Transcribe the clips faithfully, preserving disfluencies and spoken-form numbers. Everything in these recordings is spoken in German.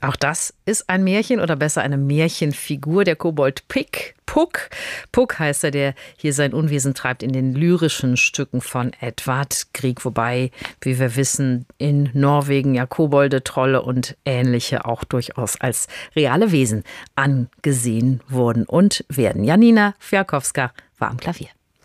Auch das ist ein Märchen oder besser eine Märchenfigur, der Kobold Pick. Puck. Puck heißt er, der hier sein Unwesen treibt in den lyrischen Stücken von Edvard Grieg, wobei, wie wir wissen, in Norwegen ja Kobolde, Trolle und ähnliche auch durchaus als reale Wesen angesehen wurden und werden. Janina Fiakowska war am Klavier.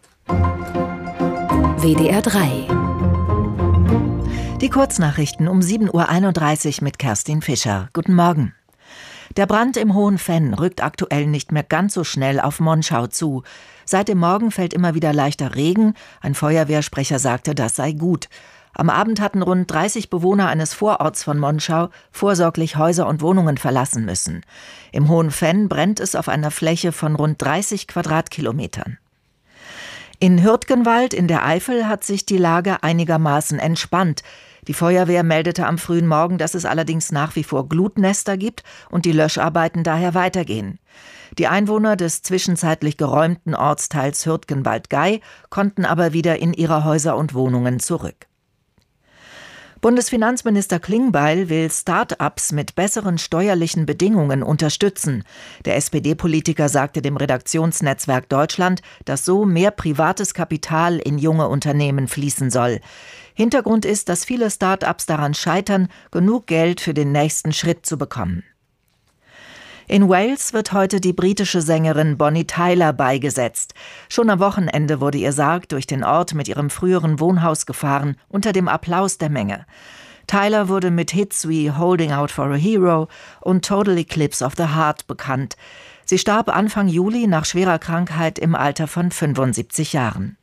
W D R drei. Die Kurznachrichten um sieben Uhr einunddreißig mit Kerstin Fischer. Guten Morgen. Der Brand im Hohen Venn rückt aktuell nicht mehr ganz so schnell auf Monschau zu. Seit dem Morgen fällt immer wieder leichter Regen. Ein Feuerwehrsprecher sagte, das sei gut. Am Abend hatten rund dreißig Bewohner eines Vororts von Monschau vorsorglich Häuser und Wohnungen verlassen müssen. Im Hohen Venn brennt es auf einer Fläche von rund dreißig Quadratkilometern. In Hürtgenwald in der Eifel hat sich die Lage einigermaßen entspannt. Die Feuerwehr meldete am frühen Morgen, dass es allerdings nach wie vor Glutnester gibt und die Löscharbeiten daher weitergehen. Die Einwohner des zwischenzeitlich geräumten Ortsteils Hürtgenwald-Gei konnten aber wieder in ihre Häuser und Wohnungen zurück. Bundesfinanzminister Klingbeil will Start-ups mit besseren steuerlichen Bedingungen unterstützen. Der S P D-Politiker sagte dem Redaktionsnetzwerk Deutschland, dass so mehr privates Kapital in junge Unternehmen fließen soll. Hintergrund ist, dass viele Start-ups daran scheitern, genug Geld für den nächsten Schritt zu bekommen. In Wales wird heute die britische Sängerin Bonnie Tyler beigesetzt. Schon am Wochenende wurde ihr Sarg durch den Ort mit ihrem früheren Wohnhaus gefahren, unter dem Applaus der Menge. Tyler wurde mit Hits wie Holding Out for a Hero und Total Eclipse of the Heart bekannt. Sie starb Anfang Juli nach schwerer Krankheit im Alter von fünfundsiebzig Jahren.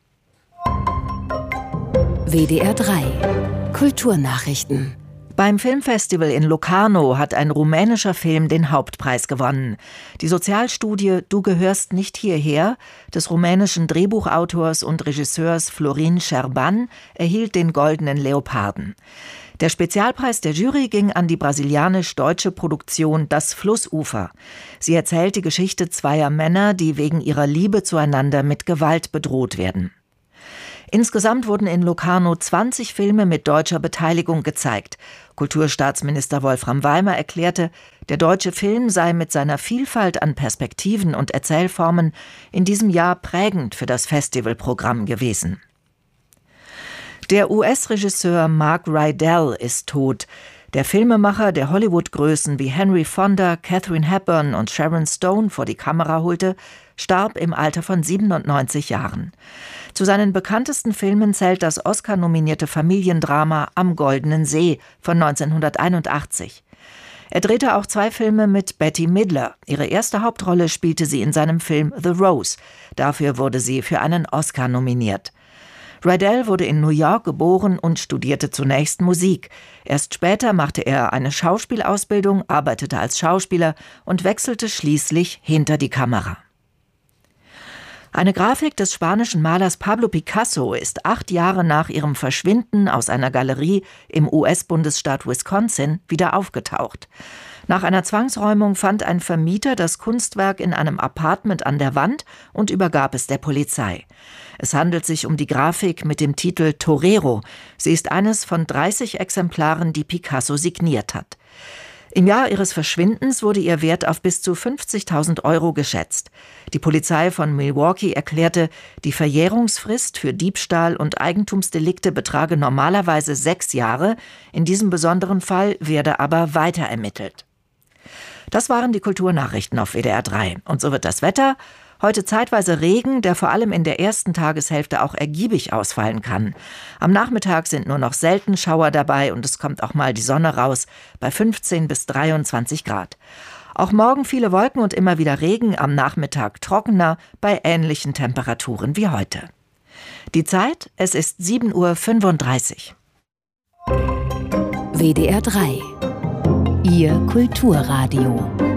W D R drei. Kulturnachrichten. Beim Filmfestival in Locarno hat ein rumänischer Film den Hauptpreis gewonnen. Die Sozialstudie Du gehörst nicht hierher des rumänischen Drehbuchautors und Regisseurs Florin Scherban erhielt den Goldenen Leoparden. Der Spezialpreis der Jury ging an die brasilianisch-deutsche Produktion Das Flussufer. Sie erzählt die Geschichte zweier Männer, die wegen ihrer Liebe zueinander mit Gewalt bedroht werden. Insgesamt wurden in Locarno zwanzig Filme mit deutscher Beteiligung gezeigt. Kulturstaatsminister Wolfram Weimer erklärte, der deutsche Film sei mit seiner Vielfalt an Perspektiven und Erzählformen in diesem Jahr prägend für das Festivalprogramm gewesen. Der U S-Regisseur Mark Rydell ist tot. Der Filmemacher, der Hollywood-Größen wie Henry Fonda, Katharine Hepburn und Sharon Stone vor die Kamera holte, starb im Alter von siebenundneunzig Jahren. Zu seinen bekanntesten Filmen zählt das Oscar-nominierte Familiendrama Am Goldenen See von neunzehnhunderteinundachtzig. Er drehte auch zwei Filme mit Bette Midler. Ihre erste Hauptrolle spielte sie in seinem Film The Rose. Dafür wurde sie für einen Oscar nominiert. Rydell wurde in New York geboren und studierte zunächst Musik. Erst später machte er eine Schauspielausbildung, arbeitete als Schauspieler und wechselte schließlich hinter die Kamera. Eine Grafik des spanischen Malers Pablo Picasso ist acht Jahre nach ihrem Verschwinden aus einer Galerie im U S-Bundesstaat Wisconsin wieder aufgetaucht. Nach einer Zwangsräumung fand ein Vermieter das Kunstwerk in einem Apartment an der Wand und übergab es der Polizei. Es handelt sich um die Grafik mit dem Titel Torero. Sie ist eines von dreißig Exemplaren, die Picasso signiert hat. Im Jahr ihres Verschwindens wurde ihr Wert auf bis zu fünfzigtausend Euro geschätzt. Die Polizei von Milwaukee erklärte, die Verjährungsfrist für Diebstahl und Eigentumsdelikte betrage normalerweise sechs Jahre. In diesem besonderen Fall werde aber weiter ermittelt. Das waren die Kulturnachrichten auf W D R drei. Und so wird das Wetter. Heute zeitweise Regen, der vor allem in der ersten Tageshälfte auch ergiebig ausfallen kann. Am Nachmittag sind nur noch selten Schauer dabei und es kommt auch mal die Sonne raus bei fünfzehn bis dreiundzwanzig Grad. Auch morgen viele Wolken und immer wieder Regen, am Nachmittag trockener bei ähnlichen Temperaturen wie heute. Die Zeit, es ist sieben Uhr fünfunddreißig. W D R drei. Ihr Kulturradio.